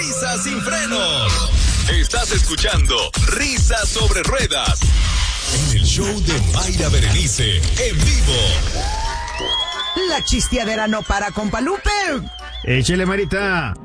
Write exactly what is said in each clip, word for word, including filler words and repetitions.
Risas sin frenos. Estás escuchando Risas sobre Ruedas en el show de Mayra Berenice en vivo. La chisteadera no para, compa Lupe. Échale, Marita.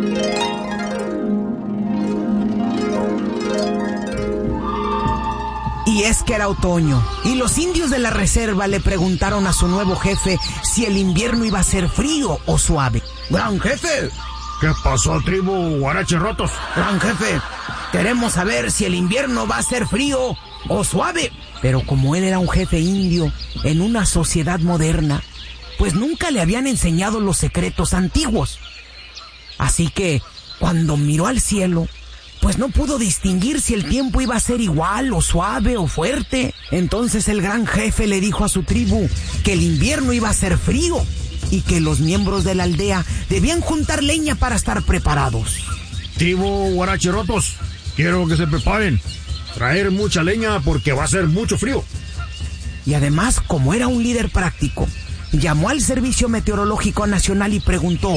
Y es que era otoño, y los indios de la reserva le preguntaron a su nuevo jefe si el invierno iba a ser frío o suave. ¡Gran jefe! ¿Qué pasó, tribu guaraches rotos? ¡Gran jefe! Queremos saber si el invierno va a ser frío o suave. Pero como él era un jefe indio en una sociedad moderna, pues nunca le habían enseñado los secretos antiguos. Así que, cuando miró al cielo, pues no pudo distinguir si el tiempo iba a ser igual o suave o fuerte. Entonces el gran jefe le dijo a su tribu que el invierno iba a ser frío y que los miembros de la aldea debían juntar leña para estar preparados. Tribu guaraches rotos, quiero que se preparen. Traer mucha leña porque va a ser mucho frío. Y además, como era un líder práctico, llamó al Servicio Meteorológico Nacional y preguntó: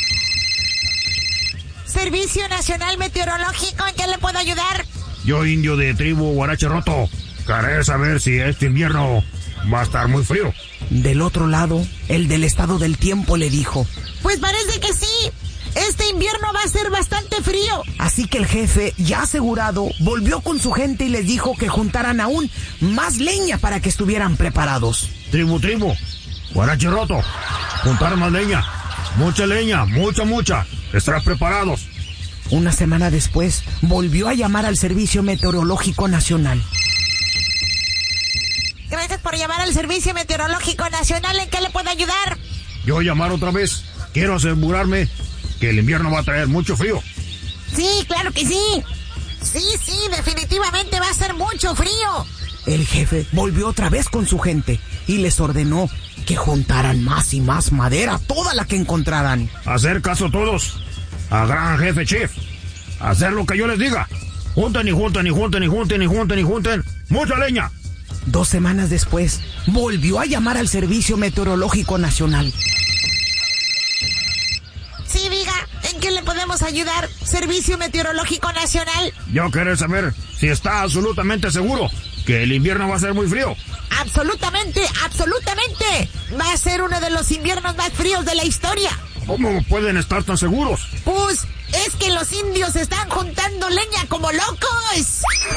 Servicio Nacional Meteorológico, ¿en qué le puedo ayudar? Yo, indio de tribu guarache roto, querré saber si este invierno va a estar muy frío. Del otro lado, el del estado del tiempo le dijo: Pues parece que sí. Este invierno va a ser bastante frío. Así que el jefe, ya asegurado, volvió con su gente y les dijo que juntaran aún más leña para que estuvieran preparados. Tribu, tribu, guarache roto, juntar más leña. Mucha leña, mucha, mucha. Estarán preparados. Una semana después, volvió a llamar al Servicio Meteorológico Nacional. Gracias por llamar al Servicio Meteorológico Nacional. ¿En qué le puedo ayudar? Yo llamar otra vez. Quiero asegurarme que el invierno va a traer mucho frío. Sí, claro que sí. Sí, sí, definitivamente va a ser mucho frío. El jefe volvió otra vez con su gente y les ordenó que juntaran más y más madera, toda la que encontraran. Hacer caso todos. A gran jefe chief. Hacer lo que yo les diga. Junten y junten y junten y junten y junten y junten. ¡Mucha leña! Dos semanas después, volvió a llamar al Servicio Meteorológico Nacional. Sí, diga, ¿en qué le podemos ayudar? Servicio Meteorológico Nacional. Yo quiero saber si está absolutamente seguro que el invierno va a ser muy frío. Absolutamente, absolutamente. Va a ser uno de los inviernos más fríos de la historia. ¿Cómo pueden estar tan seguros? Pues es que los indios están juntando leña como locos.